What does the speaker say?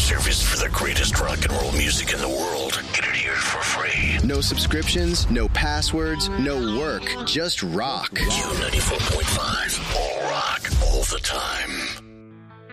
service for the greatest rock and roll music in the world. Get it here for free. No subscriptions, no passwords, no work, just rock. Q94.5. All rock, all the time.